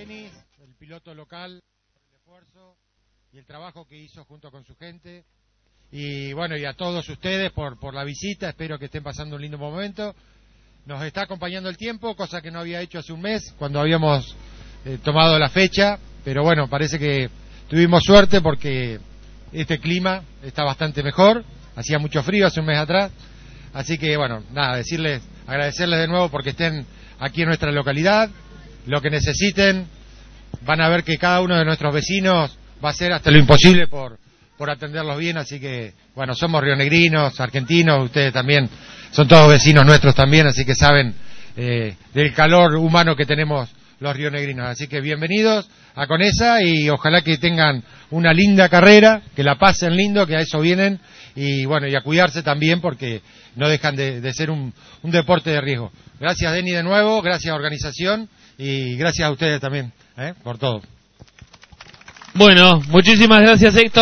Denis, el piloto local, por el esfuerzo y el trabajo que hizo junto con su gente. Y bueno, y a todos ustedes por la visita, espero que estén pasando un lindo momento. Nos está acompañando el tiempo, cosa que no había hecho hace un mes, cuando habíamos tomado la fecha, pero bueno, parece que tuvimos suerte porque este clima está bastante mejor, hacía mucho frío hace un mes atrás, así que bueno, nada, agradecerles de nuevo porque estén aquí en nuestra localidad, lo que necesiten, van a ver que cada uno de nuestros vecinos va a hacer hasta lo imposible por atenderlos bien, así que bueno, somos rionegrinos, argentinos, ustedes también son todos vecinos nuestros también, así que saben del calor humano que tenemos los rionegrinos, así que bienvenidos a Conesa y ojalá que tengan una linda carrera, que la pasen lindo, que a eso vienen, y bueno, y a cuidarse también porque no dejan de ser un deporte de riesgo. Gracias Denny de nuevo, gracias organización y gracias a ustedes también por todo. Bueno, muchísimas gracias Héctor.